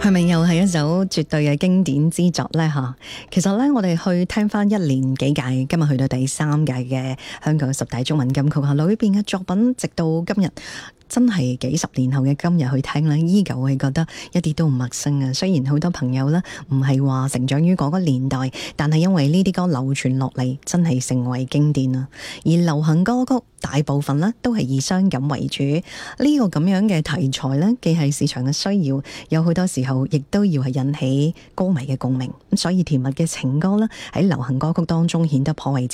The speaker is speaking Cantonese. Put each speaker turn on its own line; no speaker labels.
係咪又係一首絕對嘅經典之作呢？吓，其實呢，我哋去聽翻一連幾屆，今日去到第3屆嘅香港十大中文金曲裏邊嘅作品，直到今日。真係幾十年後嘅今日去聽咧，依舊係覺得一啲都唔陌生啊！雖然好多朋友咧唔係話成長於嗰個年代，但係因為呢啲歌流傳落嚟，真係成為經典啊！而流行歌曲大部分咧都係以傷感為主，呢個咁樣嘅題材咧，既係市場嘅需要，有好多時候亦都要係引起歌迷嘅共鳴。咁所以甜蜜嘅情歌咧喺流行歌曲當中顯得頗為